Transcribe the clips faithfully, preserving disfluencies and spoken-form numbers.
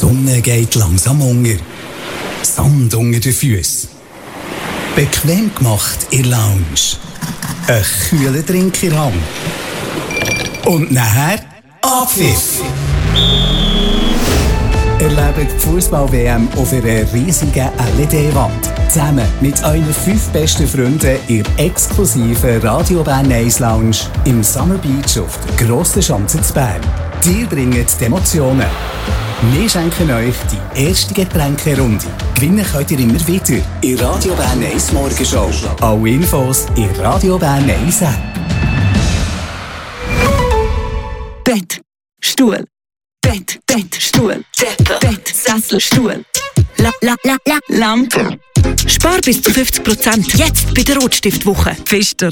Sonne geht langsam unter. Sand unter den Füßen. Bequem gemacht in der Lounge. Ein kühler Drink in der Hand. Und nachher Abpfiff. Erlebt die Fußball-W M auf einer riesigen L E D-Wand. Zusammen mit euren fünf besten Freunden in der exklusiven Radio Bern eins Lounge im Summer Beach auf der Grossen Schanze zu Bern. Ihr bringt die Emotionen. Wir schenken euch die erste Getränkerunde. Gewinnen könnt ihr immer wieder in Radio Bern eins Morgenshow. Alle Infos in Radio Bern eins App. Bett, Stuhl, Bett, Bett, Stuhl, Decke, Bett, Sessel, Stuhl, la, la, la, la, Lampe. Spar bis zu fünfzig Prozent jetzt bei der Rotstiftwoche. Pfister.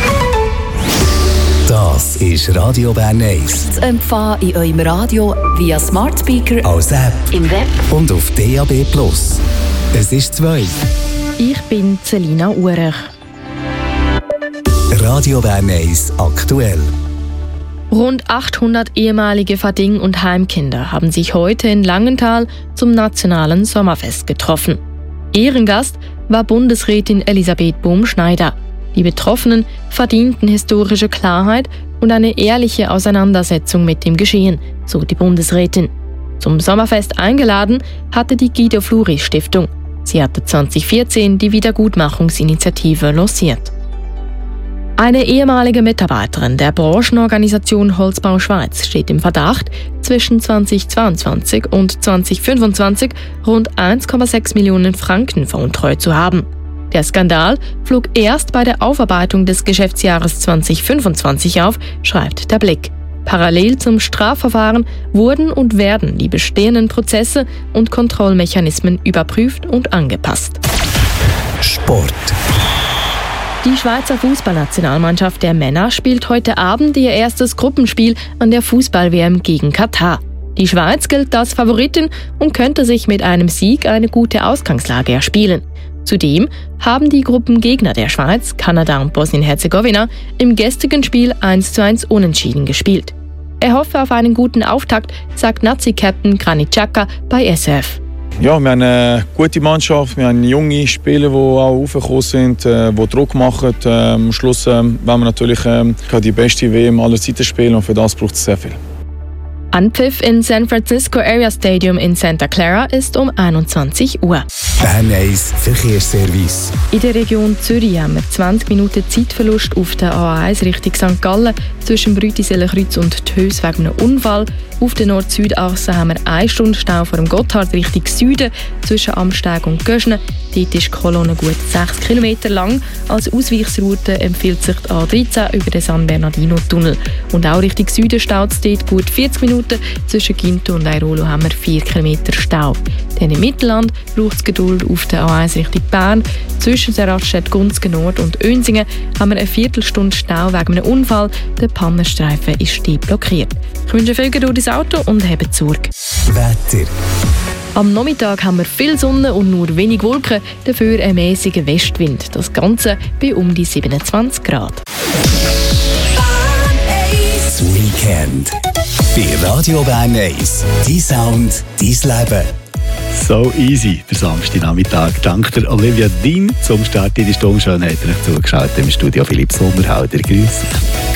Das ist Radio Bern eins. Zu empfangen in eurem Radio via Smart Speaker, als App, im Web und auf D A B Plus. Es ist zwei. Ich bin Selina Urech. Radio Bern eins aktuell. Rund achthundert ehemalige Verding- und Heimkinder haben sich heute in Langenthal zum nationalen Sommerfest getroffen. Ehrengast war Bundesrätin Elisabeth Bohm-Schneider. Die Betroffenen verdienten historische Klarheit und eine ehrliche Auseinandersetzung mit dem Geschehen, so die Bundesrätin. Zum Sommerfest eingeladen hatte die Guido-Fluri-Stiftung. Sie hatte zwanzig vierzehn die Wiedergutmachungsinitiative lanciert. Eine ehemalige Mitarbeiterin der Branchenorganisation Holzbau Schweiz steht im Verdacht, zwischen zweitausendzweiundzwanzig und zweitausendfünfundzwanzig rund eins Komma sechs Millionen Franken veruntreut zu haben. Der Skandal flog erst bei der Aufarbeitung des Geschäftsjahres zweitausendfünfundzwanzig auf, schreibt der Blick. Parallel zum Strafverfahren wurden und werden die bestehenden Prozesse und Kontrollmechanismen überprüft und angepasst. Sport. Die Schweizer Fußballnationalmannschaft der Männer spielt heute Abend ihr erstes Gruppenspiel an der Fußball-W M gegen Katar. Die Schweiz gilt als Favoritin und könnte sich mit einem Sieg eine gute Ausgangslage erspielen. Zudem haben die Gruppengegner der Schweiz, Kanada und Bosnien-Herzegowina, im gestrigen Spiel eins zu eins unentschieden gespielt. Er hoffe auf einen guten Auftakt, sagt Nazi-Captain Granit Xhaka bei S R F. Ja, wir haben eine gute Mannschaft, wir haben junge Spieler, die auch aufgekommen sind, die Druck machen. Am Schluss wollen wir natürlich die beste W M aller Zeiten spielen und für das braucht es sehr viel. Anpfiff in San Francisco Area Stadium in Santa Clara ist um einundzwanzig Uhr. Bern eins Verkehrsservice. In der Region Zürich haben wir zwanzig Minuten Zeitverlust auf der A eins Richtung Sankt Gallen zwischen Brütisellenkreuz und Tös wegen einem Unfall. Auf der Nord-Süd-Achse haben wir eine Stunde Stau vor dem Gotthard Richtung Süden zwischen Amsteg und Göschne. Dort ist die Kolonne gut sechs Kilometer lang. Als Ausweichsroute empfiehlt sich die A dreizehn über den San Bernardino-Tunnel. Und auch Richtung Süden staut es dort gut vierzig Minuten. Zwischen Ginto und Airolo haben wir vier Kilometer Stau. Dann im Mittelland braucht es Geduld auf der A eins Richtung Bern. Zwischen der Raststätte Gunzgen Nord und Önsingen haben wir eine Viertelstunde Stau wegen einem Unfall. Der Pannenstreifen ist steil blockiert. Ich wünsche viel Geduld ins Auto und habt Sorge. Wetter. Am Nachmittag haben wir viel Sonne und nur wenig Wolken, dafür ein mäßiger Westwind. Das Ganze bei um die siebenundzwanzig Grad. Das Weekend. Bei Radio Bern eins. Dein Sound, dein Leben. So easy der Samstagnachmittag. Dank der Olivia Dean zum Start in die Stunde. Schön, hat er euch zugeschaut im Studio. Philipp Sommerhalder. Grüß.